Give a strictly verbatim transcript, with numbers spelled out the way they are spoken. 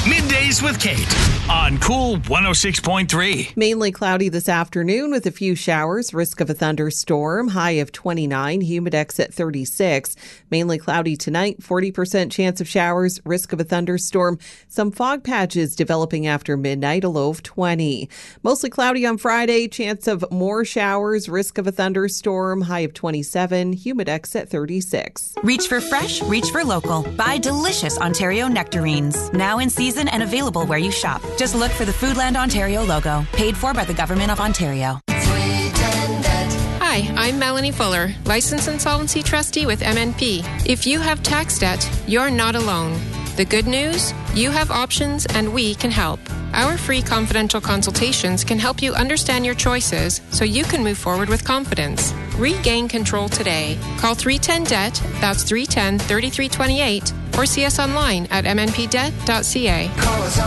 Middays with Kate on Cool one oh six point three. Mainly cloudy this afternoon with a few showers. Risk of a thunderstorm. High of twenty-nine. Humidex at thirty-six. Mainly cloudy tonight. forty percent chance of showers. Risk of a thunderstorm. Some fog patches developing after midnight. A low of twenty. Mostly cloudy on Friday. Chance of more showers. Risk of a thunderstorm. High of twenty-seven. Humidex at thirty-six. Reach for fresh. Reach for local. Buy delicious Ontario nectarines. Now in season and available where you shop. Just look for the Foodland Ontario logo. Paid for by the Government of Ontario. Hi, I'm Melanie Fuller, Licensed Insolvency Trustee with M N P. If you have tax debt, you're not alone. The good news? You have options and we can help. Our free confidential consultations can help you understand your choices so you can move forward with confidence. Regain control today. Call three one zero D E B T, that's three one zero, three three two eight, or see us online at m n p debt dot c a.